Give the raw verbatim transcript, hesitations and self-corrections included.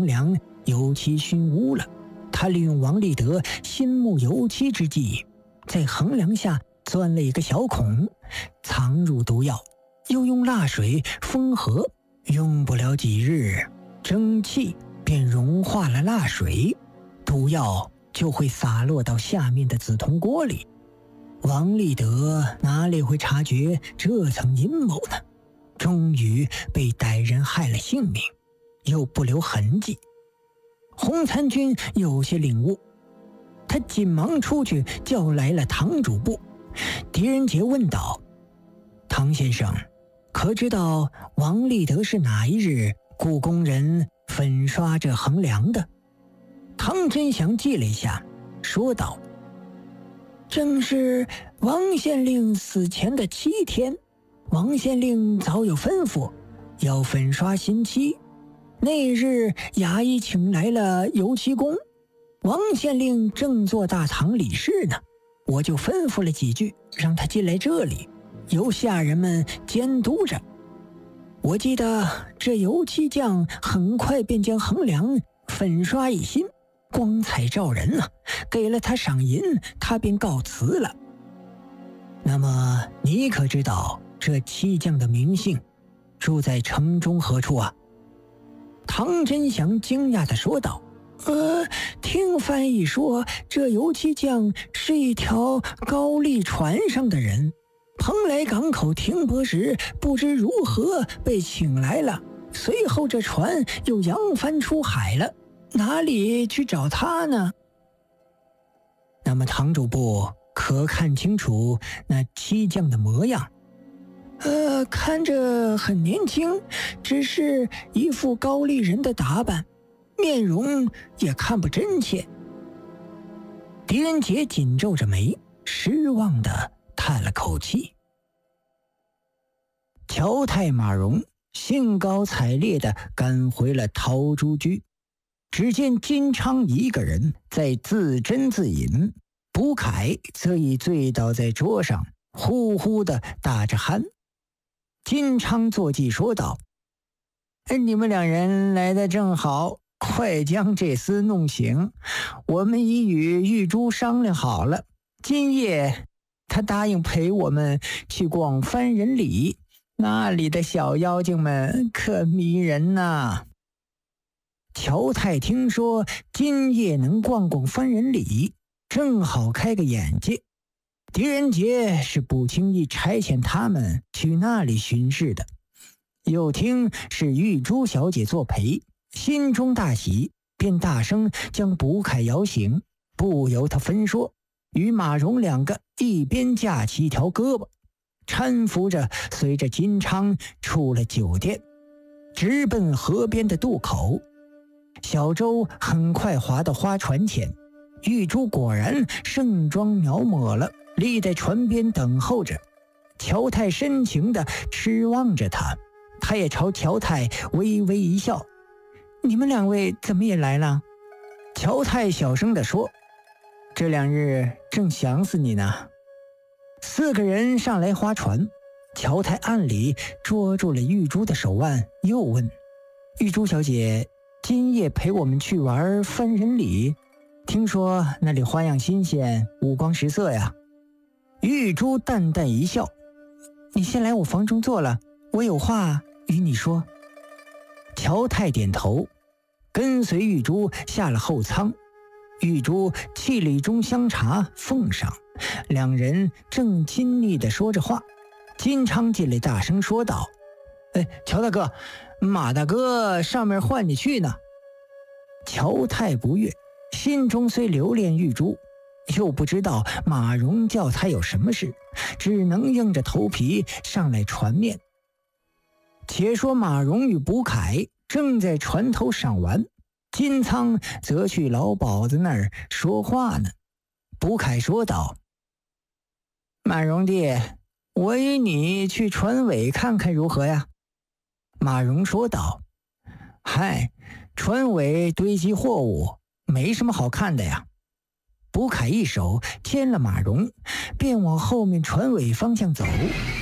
梁油漆熏污了。他利用王立德新木油漆之际，在横梁下钻了一个小孔，藏入毒药，又用蜡水封合，用不了几日，蒸汽便融化了蜡水，毒药就会洒落到下面的紫铜锅里。王立德哪里会察觉这层阴谋呢？终于被歹人害了性命，又不留痕迹。洪参军有些领悟，他紧忙出去叫来了唐主簿。狄仁杰问道：唐先生，可知道王立德是哪一日雇工人粉刷这横梁的？唐真祥记了一下，说道：正是王县令死前的七天，王县令早有吩咐，要粉刷新漆。那日衙役请来了油漆工，王县令正做大堂理事呢，我就吩咐了几句，让他进来这里，由下人们监督着。我记得这油漆匠很快便将横梁粉刷一新，光彩照人啊，给了他赏银，他便告辞了。那么你可知道这漆匠的名姓，住在城中何处啊？唐真祥惊讶地说道：呃，听翻译说，这油漆匠是一条高丽船上的人，蓬莱港口停泊时不知如何被请来了，随后这船又扬帆出海了，哪里去找他呢？那么唐主簿可看清楚那漆匠的模样？呃，看着很年轻，只是一副高丽人的打扮，面容也看不真切。狄仁杰紧皱着眉，失望地叹了口气。乔太马荣兴高采烈地赶回了陶朱居，只见金昌一个人在自斟自饮，卜凯则已醉倒在桌上，呼呼地打着鼾。金昌坐骑说道：你们两人来得正好，快将这厮弄醒。我们已与玉珠商量好了，今夜他答应陪我们去逛番人里，那里的小妖精们可迷人呐。乔太听说今夜能逛逛番人里，正好开个眼界。狄仁杰是不轻易差遣他们去那里巡视的，又听是玉珠小姐作陪，心中大喜，便大声将卜凯摇醒，不由他分说，与马荣两个一边架起一条胳膊，搀扶着随着金昌出了酒店，直奔河边的渡口。小舟很快划到花船前，玉珠果然盛装描摹了，立在船边等候着。乔太深情地痴望着他，他也朝乔太微微一笑：你们两位怎么也来了？乔太小声地说：这两日正想死你呢。四个人上来划船，乔太暗里捉住了玉珠的手腕，又问：玉珠小姐，今夜陪我们去玩番人里，听说那里花样新鲜，五光十色呀。玉珠淡淡一笑：你先来我房中坐了，我有话与你说。乔太点头，跟随玉珠下了后舱。玉珠沏了一盅香茶奉上，两人正亲昵地说着话。金昌进来大声说道：哎，乔大哥，马大哥上面唤你去呢。乔太不悦，心中虽留恋玉珠，又不知道马荣叫他有什么事，只能硬着头皮上来船面。且说马荣与卜凯正在船头赏玩，金仓则去老鸨子那儿说话呢。卜凯说道：马荣弟，我与你去船尾看看如何呀？马荣说道：嗨，船尾堆积货物，没什么好看的呀。卜凯一手牵了马荣，便往后面船尾方向走。